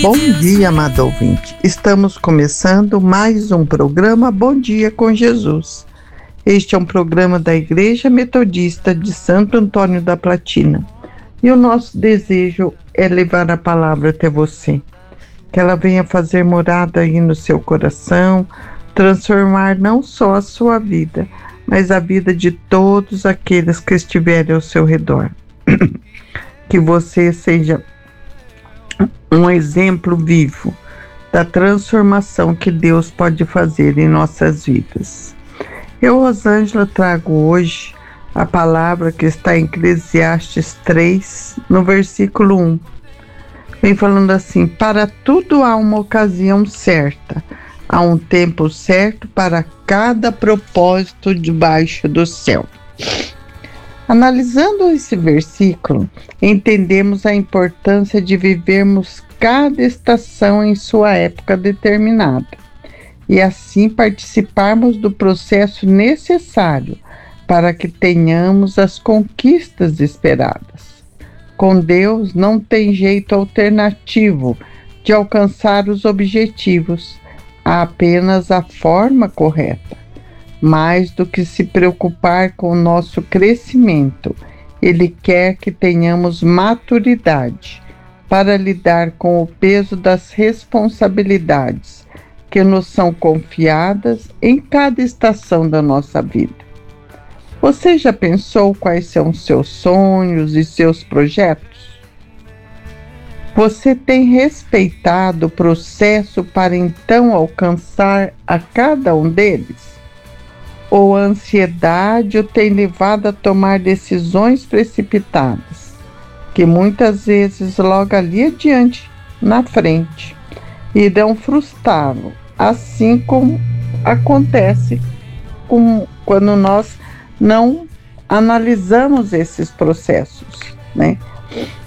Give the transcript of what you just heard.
Bom dia, amado ouvinte. Estamos começando mais um programa Bom Dia com Jesus. Este é um programa da Igreja Metodista de Santo Antônio da Platina. E o nosso desejo é levar a palavra até você. Que ela venha fazer morada aí no seu coração, transformar não só a sua vida, mas a vida de todos aqueles que estiverem ao seu redor. Que você seja um exemplo vivo da transformação que Deus pode fazer em nossas vidas. Eu, Rosângela, trago hoje a palavra que está em Eclesiastes 3, no versículo 1. Vem falando assim: para tudo há uma ocasião certa, há um tempo certo para cada propósito debaixo do céu. Analisando esse versículo, entendemos a importância de vivermos cada estação em sua época determinada e assim participarmos do processo necessário para que tenhamos as conquistas esperadas. Com Deus não tem jeito alternativo de alcançar os objetivos, há apenas a forma correta. Mais do que se preocupar com o nosso crescimento, Ele quer que tenhamos maturidade para lidar com o peso das responsabilidades que nos são confiadas em cada estação da nossa vida. Você já pensou quais são seus sonhos e seus projetos? Você tem respeitado o processo para então alcançar a cada um deles? Ou a ansiedade o tem levado a tomar decisões precipitadas, que muitas vezes logo ali adiante, na frente, irão frustrá-lo, assim como acontece quando nós não analisamos esses processos, né?